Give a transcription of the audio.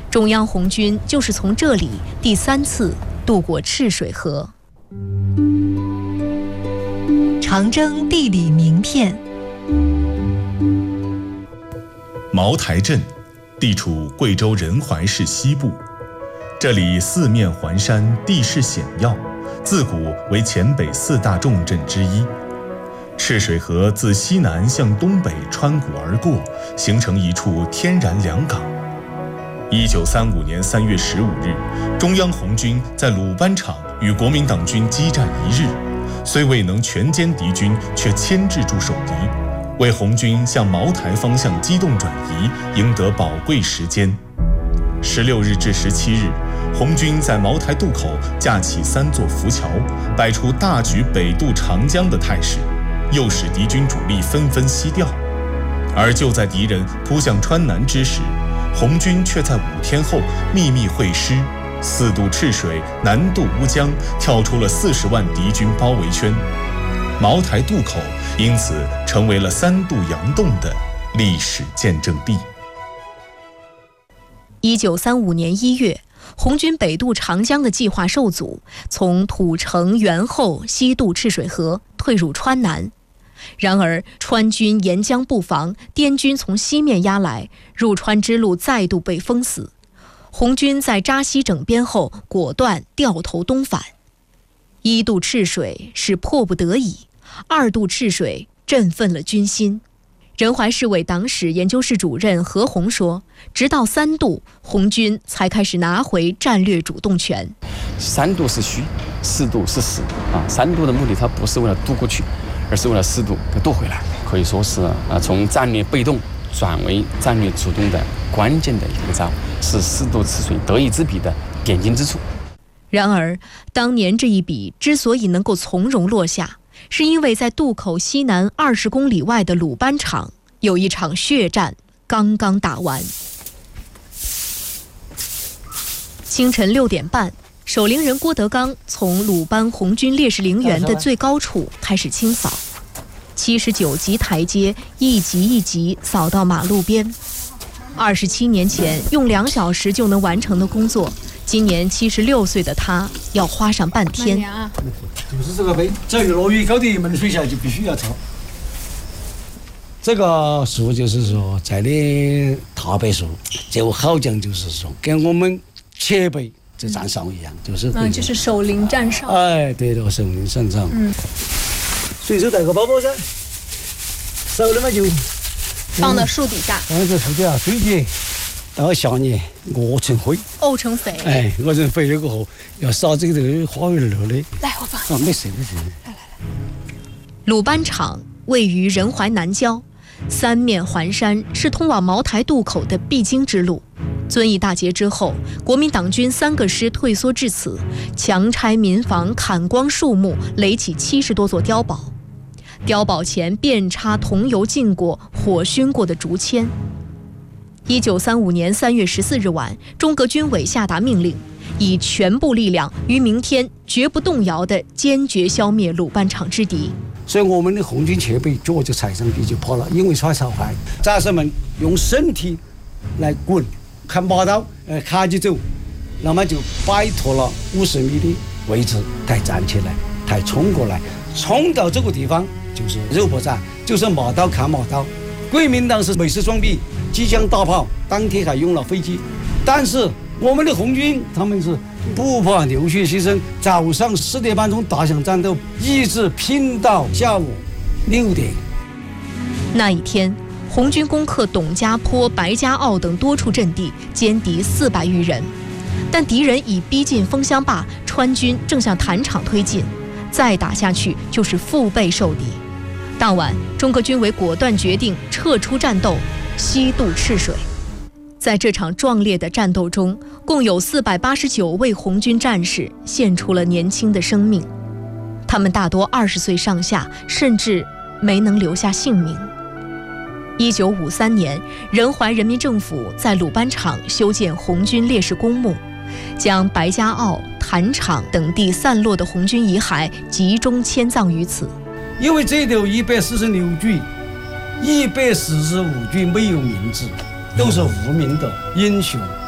中央红军就是从这里第3次渡过赤水河。长征地理名片。 茅台镇地处贵州仁怀市西部，这里四面环山，地势险要，自古为黔北4大重镇之一。赤水河自西南向东北穿谷而过，形成一处天然良港。1935年3月15日，中央红军在鲁班场与国民党军激战1日，虽未能全歼敌军，却牵制住守敌，为红军向茅台方向机动转移赢得宝贵时间。16日至17日，红军在茅台渡口架起3座浮桥，摆出大举北渡长江的态势，诱使敌军主力纷纷西调。而就在敌人扑向川南之时，红军却在5天后秘密会师，4渡赤水，南渡乌江，跳出了40万敌军包围圈。茅台渡口因此成为了3渡洋洞的历史见证地。 1935年1月，红军北渡长江的计划受阻，从土城、元后西渡赤水河，退入川南。然而川军沿江布防，滇军从西面压来，入川之路再度被封死。红军在扎西整编后，果断掉头东返。1渡赤水是迫不得已，2渡赤水振奋了军心。仁怀市委党史研究室主任何鸿说，直到3渡，红军才开始拿回战略主动权。 3渡是虚，4渡是实3渡的目的它不是为了渡过去，而是为了4渡给渡回来，可以说是从战略被动转为战略主动的关键的一个招，是4渡赤水得一之笔的点睛之处。 然而当年这一笔之所以能够从容落下，是因为在渡口西南20公里外的鲁班场有一场血战刚刚打完。清晨6点半，守陵人郭德纲从鲁班红军烈士陵园的最高处开始清扫，79级台阶一级一级扫到马路边。27年前用2小时就能完成的工作，今年76岁的他要花上半天。 就是这个碑，只要落雨高的门水下就必须要抄。这个树就是说在的踏白树，就好像就是说跟我们前辈这站哨一样， 就是守陵站哨。 哎，对了，守陵站哨。随手带个包包噻，熟了嘛就放到树底下， 放在树底下堆起。到下年沤成灰， 沤成肥。 哎，沤成肥了过后，要撒这个花园了的。 来，我放。 没事。 来。 鲁班场位于仁怀南郊，3面环山，是通往茅台渡口的必经之路。遵义大捷之后，国民党军3个师退缩至此，强拆民房，砍光树木，垒起70多座碉堡。碉堡前遍插桐油浸过、火熏过的竹签。1935年3月14日晚，中革军委下达命令，以全部力量于明天绝不动摇地坚决消灭鲁班场之敌。 所以我们的红军前辈脚就踩上去就跑了，因为耍草快，战士们用身体来滚，砍马刀，卡起走，那么就摆脱了50米的位置，才站起来，才冲过来，冲到这个地方就是肉搏战，就是马刀砍马刀。国民党是美式装逼，机枪大炮，当天还用了飞机，但是我们的红军他们是不怕流血牺牲，早上4点半钟打响战斗，一直拼到下午6点。 那一天，红军攻克董家坡、白家坳等多处阵地，歼敌400余人。但敌人已逼近枫香坝，川军正向坛场推进，再打下去就是腹背受敌。当晚，中革军委果断决定撤出战斗，西渡赤水。在这场壮烈的战斗中，共有489位红军战士献出了年轻的生命，他们大多20岁上下，甚至没能留下性命。1953年，仁怀人民政府在鲁班场修建红军烈士公墓，将白家坳、坛场等地散落的红军遗骸集中迁葬于此。 因为这头146具，145具没有名字，都是无名的英雄。